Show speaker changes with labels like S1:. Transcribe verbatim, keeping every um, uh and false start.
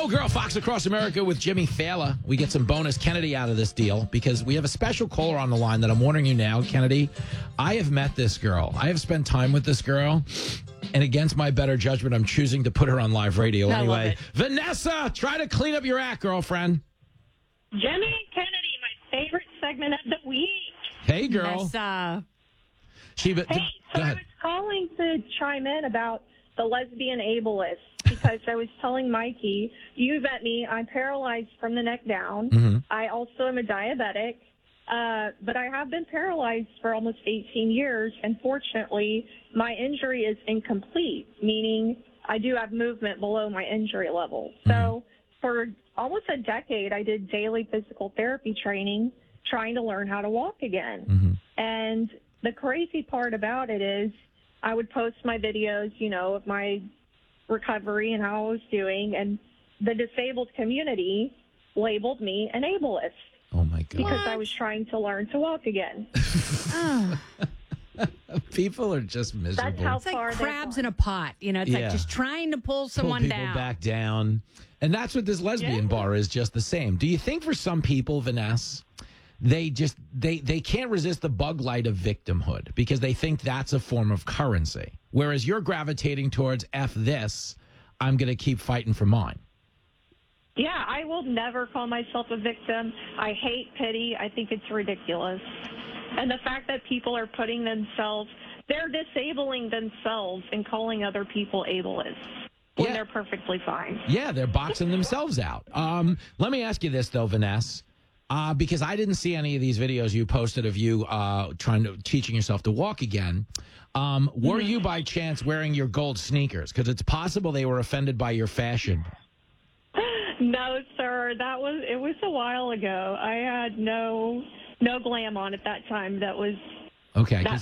S1: Go Girl, Fox Across America with Jimmy Fallon. We get some bonus Kennedy out of this deal because we have a special caller on the line that I'm warning you now, Kennedy. I have met this girl. I have spent time with this girl. And against my better judgment, I'm choosing to put her on live radio
S2: I
S1: anyway. Vanessa, try to clean up your act, girlfriend.
S2: Jimmy Kennedy, my favorite segment of the week.
S1: Hey, girl.
S3: Vanessa.
S1: She,
S2: Hey,
S1: go
S2: so I
S1: ahead.
S2: was calling to chime in about the lesbian ableist because I was telling Mikey, you met me, I'm paralyzed from the neck down.
S1: Mhm.
S2: I also am a diabetic, uh, but I have been paralyzed for almost eighteen years, and fortunately, my injury is incomplete, meaning I do have movement below my injury level. So for almost a decade, I did daily physical therapy training, trying to learn how to walk again.
S1: Mhm.
S2: And the crazy part about it is I would post my videos, you know, of my recovery and how I was doing, and the disabled community labeled me an ableist
S1: Oh, my God.
S2: because I was trying to learn to walk again.
S3: Oh,
S1: People are just miserable.
S2: That's how
S3: it's like
S2: far they've
S3: crabs
S2: gone.
S3: in a pot. You know, it's
S1: Yeah.
S3: like just trying to pull
S1: Pull
S3: someone
S1: people
S3: down.
S1: back down. And that's what this lesbian
S2: Yeah.
S1: bar is, just the same. Do you think for some people, Vanessa, they just they they can't resist the bug light of victimhood because they think that's a form of currency, whereas you're gravitating towards F this, I'm going to keep fighting for mine.
S2: Yeah, I will never call myself a victim. I hate pity. I think it's ridiculous. And the fact that people are putting themselves, they're disabling themselves and calling other people ableists when
S1: Yeah.
S2: they're perfectly fine.
S1: Yeah, they're boxing themselves out. Um, let me ask you this, though, Vanessa, uh, because I didn't see any of these videos you posted of you uh, trying to teaching yourself to walk again. Um, were you by chance wearing your gold sneakers? Because it's possible they were offended by your fashion.
S2: No, sir. That was it was a while ago. I had no no glam on at that time. That was
S1: Okay.
S2: that
S1: 'cause